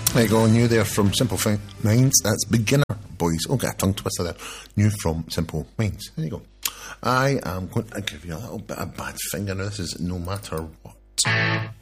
There you go, new there from Simple Minds. That's Beginner Boys. Oh, got a tongue twister there. New from Simple Minds. There you go. I am going to give you a little bit of bad finger. Now, this is No Matter What.